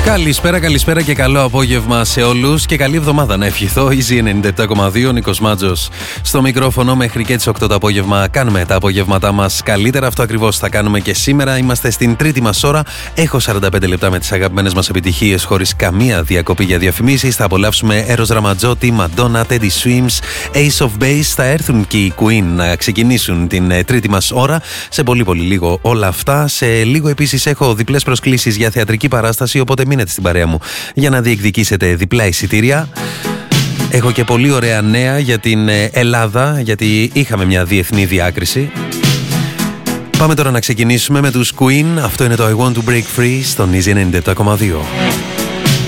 Καλησπέρα και καλό απόγευμα σε όλους και καλή εβδομάδα να ευχηθώ. Easy 97,2, Νίκος Μάτζος στο μικρόφωνο μέχρι και τις 8 το απόγευμα. Κάνουμε τα απογεύματά μας καλύτερα, αυτό ακριβώς θα κάνουμε και σήμερα. Είμαστε στην τρίτη μας ώρα. Έχω 45 λεπτά με τις αγαπημένες μας επιτυχίες χωρίς καμία διακοπή για διαφημίσεις. Θα απολαύσουμε Eros Ramazzotti, Madonna, Teddy Swims, Ace of Base. Θα έρθουν και οι Queen να ξεκινήσουν την τρίτη μας ώρα. Σε πολύ λίγο όλα αυτά. Σε λίγο επίσης έχω διπλές προσκλήσεις για θεατρική παράσταση, οπότε μείνετε στην παρέα μου για να διεκδικήσετε διπλά εισιτήρια. Έχω και πολύ ωραία νέα για την Ελλάδα, γιατί είχαμε μια διεθνή διάκριση. Πάμε τώρα να ξεκινήσουμε με τους Queen. Αυτό είναι το I Want to Break Free στον Easy 97,2.